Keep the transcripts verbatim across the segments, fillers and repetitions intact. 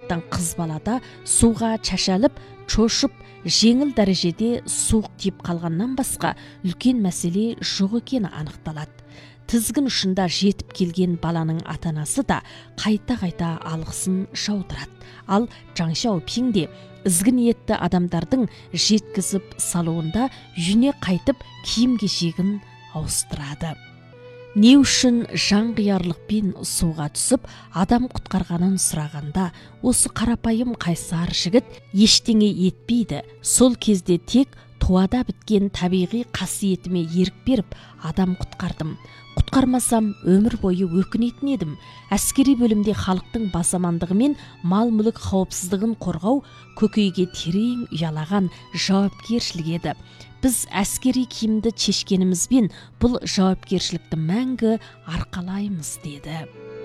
болғандықтан қыз балада суға шашалып, шошып, жеңіл дәрежеде суық тиіп қалғаннан басқа үлкен мәселе жоқ екені анықталады. Тізгін ұшында жетіп келген баланың ата-анасы да қайта-қайта алғысын жаудырады. Ал Жаң Шаопин де ізгі ниетті адамдардың жеткізіп салуында үйіне қайтып киім-кешегін ауыстырады. Не үшін жанқиярлықпен суға түсіп, адам құтқарғанын сұрағанда, осы қарапайым қайсар жігіт ештеңе етпейді. Сол кезде тек туада біткен табиғи қасиетіме ерік беріп, адам құтқардым. Құтқармасам өмір бойы өкінетін едім. Әскери бөлімде халықтың бас амандығы мен мал-мүлік қауіпсіздігін қорғау көкейге терең ұялаған жауапкершілік еді. Біз әскери киімді шешкенімізбен бұл жауапкершілікті мәңгі арқалаймыз, деді.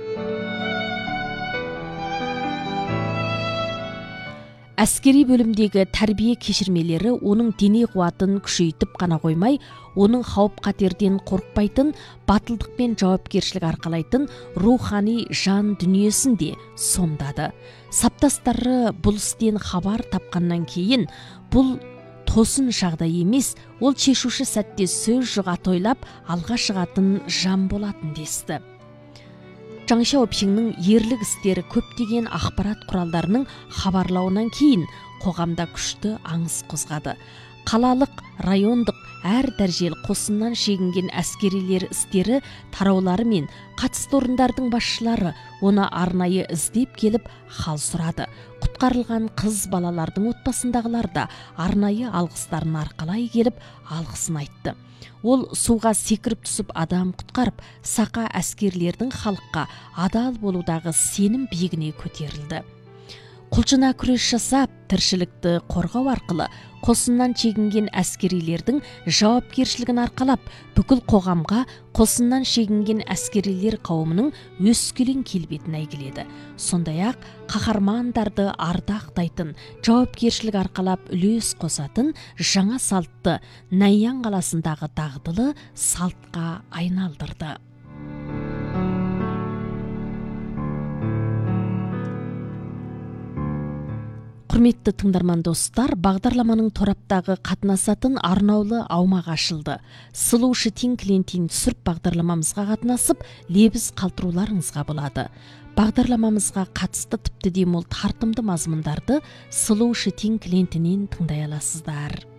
Әскери бөлімдегі тәрбие кешірмелері оның дене қуатын күшейтіп қана қоймай, оның қауіп-қатерден қорықпайтын, батылдық пен жауапкершілік арқалайтын рухани жан дүниесін де сомдады. Саптастары бұл істен хабар тапқаннан кейін, бұл тосын жағдай емес, ол шешуші сәтте сөз жұға тойлап алға шығатын жан болатын десті. Жаң Шаопиннің ерлік істері көптеген ақпарат құралдарының хабарлауынан кейін қоғамда күшті аңыс қозғады. Қалалық, райондық, әр дәрежелі қосыннан шегінген әскерилер істері тараулары мен қатысты орындардың басшылары оны арнайы іздеп келіп хал сұрады. Құтқарылған қыз балалардың отбасындағылар да арнайы алғыстарын арқалай келіп алғысын айтты. Ол суға секіріп түсіп адам құтқарып, сақа әскерлердің халыққа адал болудағы сенім биігіне көтерілді. Құлшына күрес жасап, тіршілікті қорғау арқылы қосыннан шегінген әскерилердің жауапкершілігін арқалап, бүкіл қоғамға қосыннан шегінген әскерилер қауымының өскелең келбетін әйгіледі. Сондай-ақ қаһармандарды ардақтайтын, жауапкершілік арқалап үлес қосатын жаңа салтты Наньян қаласындағы дағдылы салтқа айналдырды. Құрметті тыңдарман достар, бағдарламаның тораптағы қатынасатын арнаулы аумақ ашылды. Сұлу Шытин клиентін түсіріп бағдарламамызға қатынасып, лебіз қалтыруларыңызға болады. Бағдарламамызға қатысты тіпті де мол тартымды мазмұндарды Сұлу Шытин клиентінен тыңдай аласыздар.